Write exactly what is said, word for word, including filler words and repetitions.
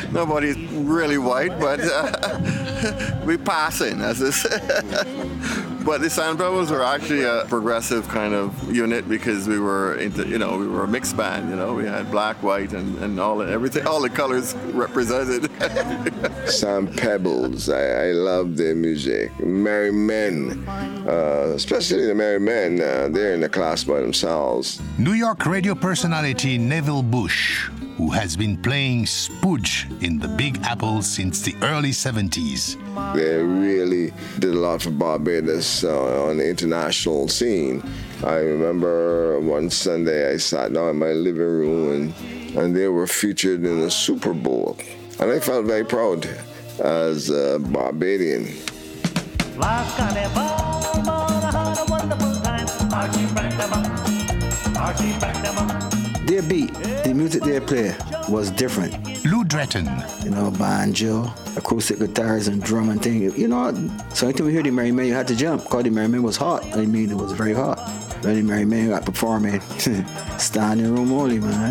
Nobody's really white, but uh, we passing, as they say. But the Sand Pebbles were actually a progressive kind of unit because we were into, you know, we were a mixed band. You know, we had black, white, and, and all everything, all the colors represented. Sand Pebbles, I, I love their music. Merry Men, uh, especially the Merry Men, uh, they're in the class by themselves. New York radio personality Neville Bush, who has been playing spudge in the Big Apple since the early seventies. They really did a lot for Barbados uh, on the international scene. I remember one Sunday I sat down in my living room and, and they were featured in the Super Bowl. And I felt very proud as a Barbadian. Their beat, the music they play was different. Lou Dretton. You know, banjo, acoustic guitars and drum and thing. You know, so anytime we hear the Merry Men, you had to jump because the Merry Men was hot. I mean, it was very hot. When the Merry Men got performing, standing room only, man.